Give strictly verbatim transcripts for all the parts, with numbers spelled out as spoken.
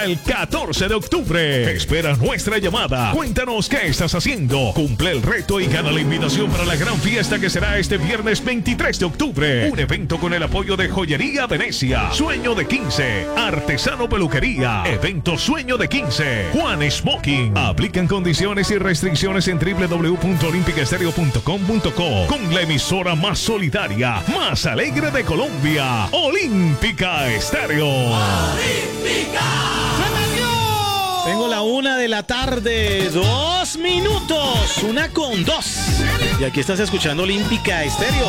El catorce de octubre. Espera nuestra llamada. Cuéntanos qué estás haciendo. Cumple el reto y gana la invitación para la gran fiesta que será este viernes veintitrés de octubre. Un evento con el apoyo de Joyería Venecia, Sueño de quince, Artesano Peluquería, Evento Sueño de quince, Juan Smoking. Aplican condiciones y restricciones en doble u doble u doble u punto olímpica estéreo punto com punto co. Con la emisora más solidaria, más alegre de Colombia, Olímpica Estéreo. ¡Olímpica! Tengo la una de la tarde, dos minutos, una con dos. Y aquí estás escuchando Olímpica Estéreo.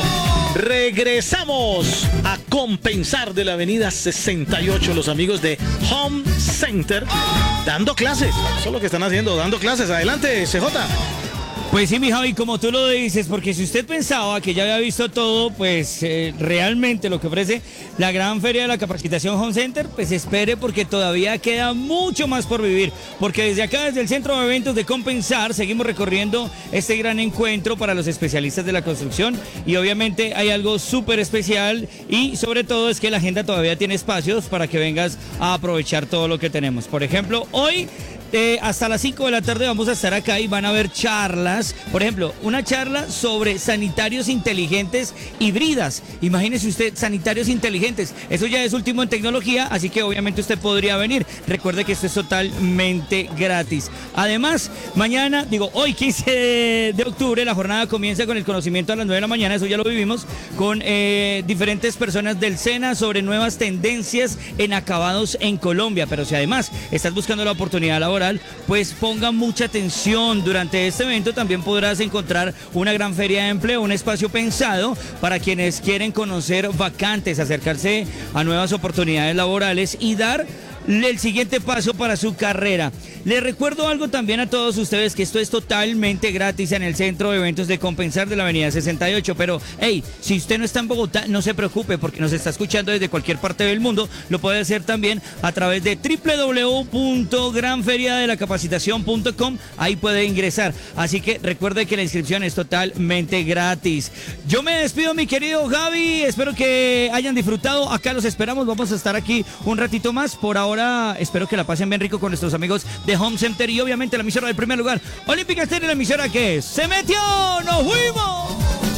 Regresamos a compensar de la avenida sesenta y ocho, los amigos de Home Center, dando clases. Eso es lo que están haciendo, dando clases. Adelante, C J. Pues sí, mi Javi, como tú lo dices, porque si usted pensaba que ya había visto todo, pues eh, realmente lo que ofrece la gran feria de la capacitación Home Center, pues espere porque todavía queda mucho más por vivir, porque desde acá, desde el Centro de Eventos de Compensar, seguimos recorriendo este gran encuentro para los especialistas de la construcción y obviamente hay algo súper especial y sobre todo es que la agenda todavía tiene espacios para que vengas a aprovechar todo lo que tenemos. Por ejemplo, hoy Eh, hasta las cinco de la tarde vamos a estar acá y van a haber charlas. Por ejemplo, una charla sobre sanitarios inteligentes híbridas. Imagínese usted, sanitarios inteligentes. Eso ya es último en tecnología, así que obviamente usted podría venir. Recuerde que esto es totalmente gratis. Además, mañana, digo, hoy quince de octubre, la jornada comienza con el conocimiento a las nueve de la mañana. Eso ya lo vivimos con eh, diferentes personas del SENA sobre nuevas tendencias en acabados en Colombia. Pero si además estás buscando la oportunidad laboral, pues ponga mucha atención. Durante este evento también podrás encontrar una gran feria de empleo, un espacio pensado para quienes quieren conocer vacantes, acercarse a nuevas oportunidades laborales y dar el siguiente paso para su carrera. Les recuerdo algo también a todos ustedes, que esto es totalmente gratis en el Centro de Eventos de Compensar de la avenida sesenta y ocho, pero hey, si usted no está en Bogotá, no se preocupe porque nos está escuchando desde cualquier parte del mundo. Lo puede hacer también a través de doble u doble u doble u punto gran feria de la capacitación punto com. Ahí puede ingresar, así que recuerde que la inscripción es totalmente gratis. Yo me despido, mi querido Gaby, espero que hayan disfrutado. Acá los esperamos, vamos a estar aquí un ratito más. Por ahora Ahora espero que la pasen bien rico con nuestros amigos de Home Center y obviamente la emisora del primer lugar, Olímpica Estéreo, la emisora que se metió. ¡Nos fuimos!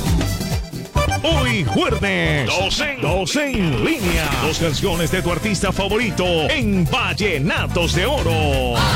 Hoy jueves, dos en, dos en línea. Dos canciones de tu artista favorito en Vallenatos de Oro.